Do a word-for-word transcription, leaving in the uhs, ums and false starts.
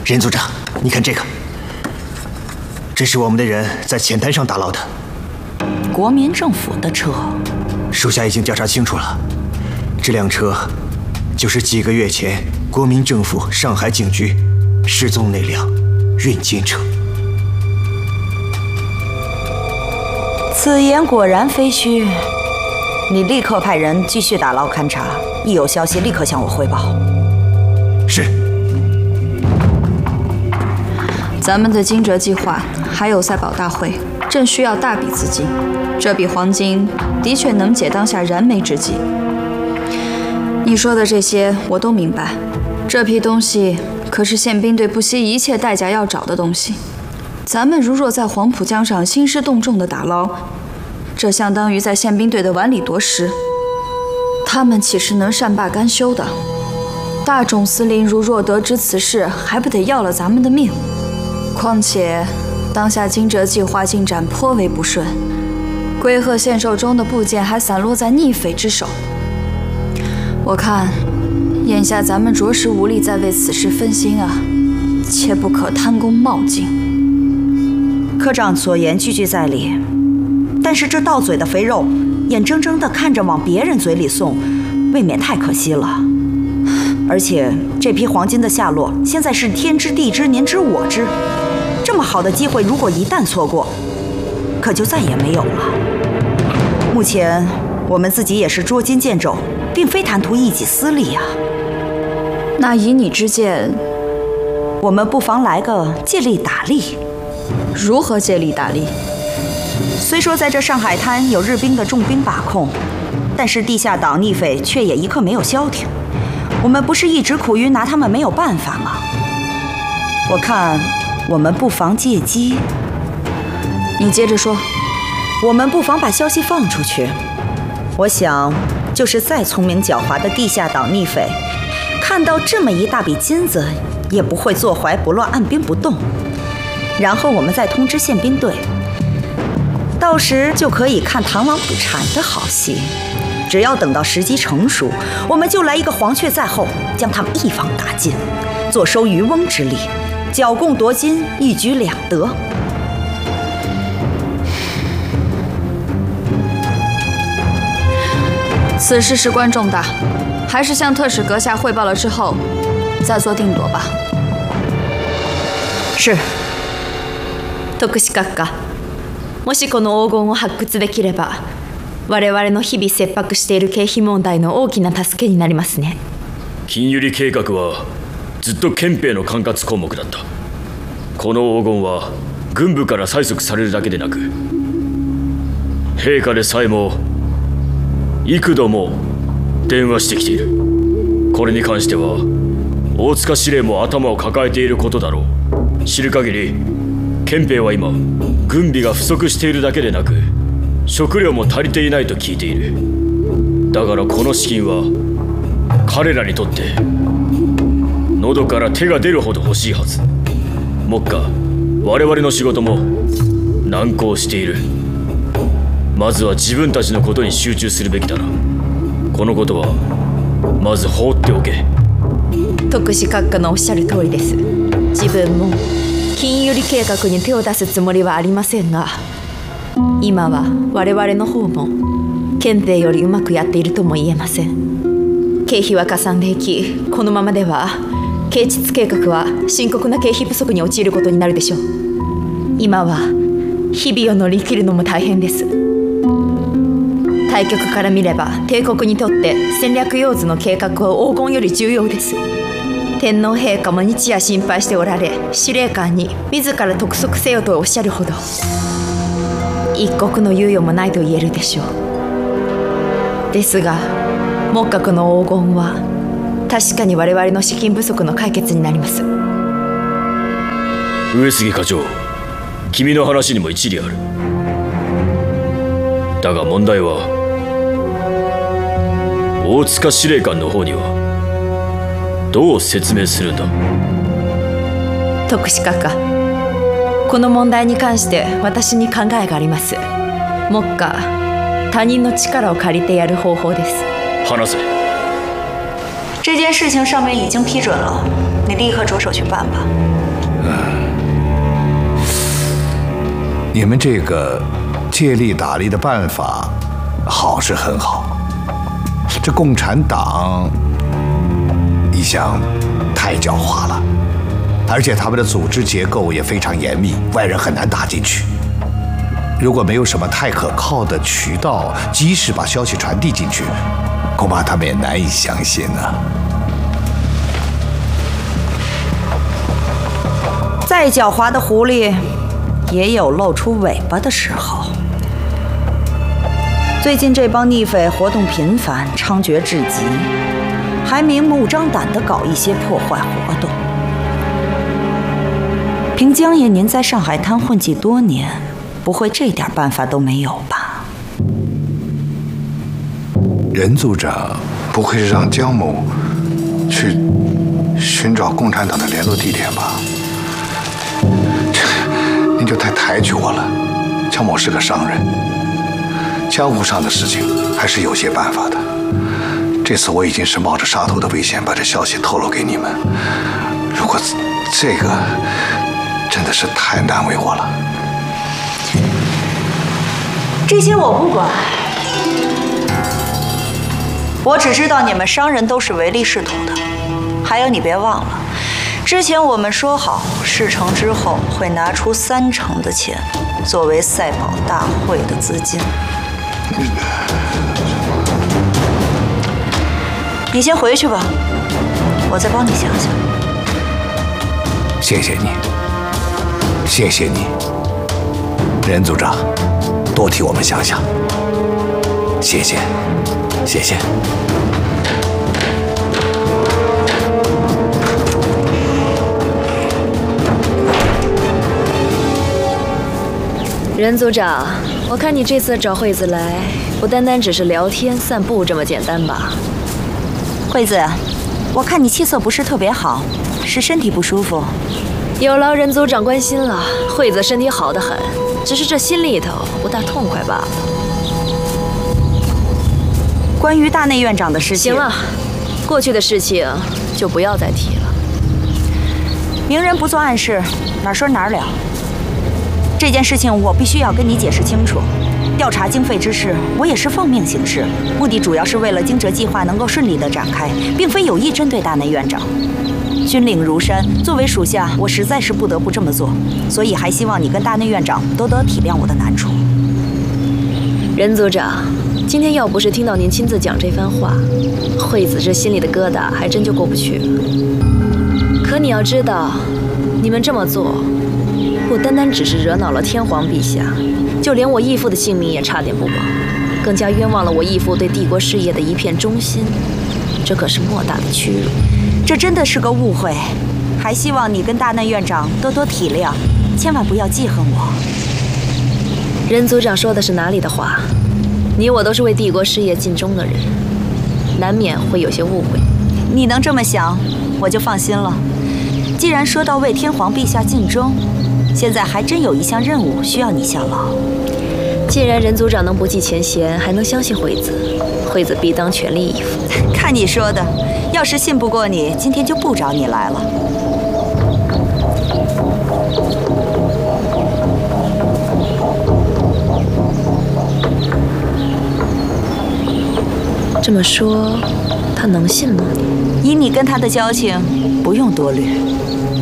任组长，你看这个，这是我们的人在浅滩上打捞的。 国民政府的车， 属下已经调查清楚了，这辆车就是几个月前国民政府上海警局失踪那辆运金车。 此言果然非虚。你立刻派人继续打捞勘察，一有消息立刻向我汇报。 是。 咱们的惊蛰计划还有赛宝大会，正需要大笔资金。这笔黄金的确能解当下燃眉之急。你说的这些我都明白，这批东西可是宪兵队不惜一切代价要找的东西。咱们如若在黄浦江上兴师动众的打捞，这相当于在宪兵队的碗里夺食，他们岂是能善罢甘休的？大总司令如若得知此事，还不得要了咱们的命？况且当下惊蛰计划进展颇为不顺，龟鹤献寿中的部件还散落在逆匪之手。我看，眼下咱们着实无力再为此事分心啊，切不可贪功冒进。 科长所言句句在理。但是这到嘴的肥肉，眼睁睁地看着往别人嘴里送，未免太可惜了。而且这批黄金的下落，现在是天知地知您知我知。这么好的机会，如果一旦错过，可就再也没有了。目前我们自己也是捉襟见肘，并非贪图一己私利啊。 那以你之见， 我们不妨来个借力打力。 如何借力打力？ 虽说在这上海滩有日兵的重兵把控，但是地下党逆匪却也一刻没有消停。我们不是一直苦于拿他们没有办法吗？我看我们不妨借机。 你接着说。 我们不妨把消息放出去。我想，就是再聪明狡猾的地下党逆匪，看到这么一大笔金子，也不会坐怀不乱、按兵不动。然后我们再通知宪兵队。到时就可以看螳螂捕蝉的好戏。只要等到时机成熟，我们就来一个黄雀在后，将他们一网打尽，坐收渔翁之利，剿共夺金，一举两得。 此事事关重大，还是向特使阁下汇报了之后，再做定夺吧。 是。 特使閣下。もしこの黄金を発掘できれば、我々の日々切迫している経費問題の大きな助けになりますね。 金百合計画はずっと憲兵の管轄項目だった。この黄金は軍部から催促されるだけでなく、陛下でさえも幾度も電話してきている。これに関しては大塚司令も頭を抱えていることだろう。知る限り憲兵は今軍備が不足しているだけでなく、食料も足りていないと聞いている。だからこの資金は彼らにとって喉から手が出るほど欲しいはず。目下我々の仕事も難航している。まずは自分たちのことに集中するべきだな。このことはまず放っておけ。 特使閣下のおっしゃる通りです。自分も金百合計画に手を出すつもりはありませんが、今は我々の方も憲兵よりうまくやっているとも言えません。経費はかさんでいき、このままでは啓蟄計画は深刻な経費不足に陥ることになるでしょう。今は日々を乗り切るのも大変です。対局から見れば帝国にとって戦略用図の計画は黄金より重要です。天皇陛下も日夜心配しておられ、司令官に自ら督促せよとおっしゃるほど、一刻の猶予もないと言えるでしょう。ですが木閣の黄金は確かに我々の資金不足の解決になります。 上杉課長、君の話にも一理ある。だが問題は大塚司令官の方にはどう説明するんだ。 特使閣下、この問題に関して私に考えがあります。目下他人の力を借りてやる方法です。 話せ。 这件事情上面已经批准了， 你立刻着手去办吧。 你们这个借力打力的办法，好是很好。这共产党一向太狡猾了，而且他们的组织结构也非常严密，外人很难打进去。如果没有什么太可靠的渠道，及时把消息传递进去，恐怕他们也难以相信啊。 再狡猾的狐狸，也有露出尾巴的时候。最近这帮逆匪活动频繁，猖獗至极，还明目张胆地搞一些破坏活动。凭江爷您在上海滩混迹多年，不会这点办法都没有吧？ 任组长不会是让江某去寻找共产党的联络地点吧？这您就太抬举我了。江某是个商人，江湖上的事情还是有些办法的。这次我已经是冒着杀头的危险把这消息透露给你们，如果这个真的是太难为我了。 这些我不管，我只知道你们商人都是唯利是图的。还有，你别忘了，之前我们说好，事成之后会拿出三成的钱作为赛跑大会的资金。你先回去吧，我再帮你想想。 谢谢你，谢谢你，任组长，多替我们想想。谢谢，谢谢。 任组长，我看你这次找惠子来，不单单只是聊天散步这么简单吧？ 惠子，我看你气色不是特别好，是身体不舒服？ 有劳任组长关心了，惠子身体好得很，只是这心里头不大痛快罢了。 关于大内院长的事情， 行了，过去的事情就不要再提了。 明人不做暗事，哪说哪了。这件事情我必须要跟你解释清楚。调查经费之事，我也是奉命行事，目的主要是为了惊蛰计划能够顺利的展开，并非有意针对大内院长。军令如山，作为属下，我实在是不得不这么做，所以还希望你跟大内院长多多体谅我的难处。 任组长，今天要不是听到您亲自讲这番话，惠子这心里的疙瘩还真就过不去了。可你要知道，你们这么做，不单单只是惹恼了天皇陛下，就连我义父的性命也差点不保，更加冤枉了我义父对帝国事业的一片忠心，这可是莫大的屈辱。 这真的是个误会，还希望你跟大内院长多多体谅，千万不要记恨我。 任组长说的是哪里的话？你我都是为帝国事业尽忠的人，难免会有些误会。 你能这么想，我就放心了。既然说到为天皇陛下尽忠，现在还真有一项任务需要你效劳。 既然任组长能不计前嫌，还能相信惠子，惠子必当全力以赴。 看你说的，要是信不过你，今天就不找你来了。 这么说，他能信吗？ 以你跟他的交情，不用多虑。